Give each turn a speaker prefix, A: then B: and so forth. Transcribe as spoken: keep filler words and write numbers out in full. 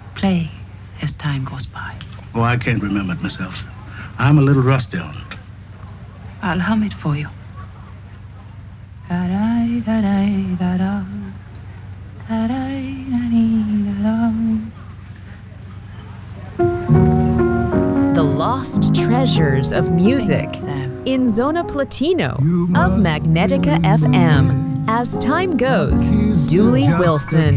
A: play as time goes by?
B: Oh, I can't remember it myself. I'm a little rusty on it.
A: I'll hum it for you. Da-da-da-da-da-da. Da-da-da-da-da-da.
C: The lost treasures of music
A: Sing it, Sam.
C: in Zona Platino of Magnetica F M. As time goes, Dooley Wilson.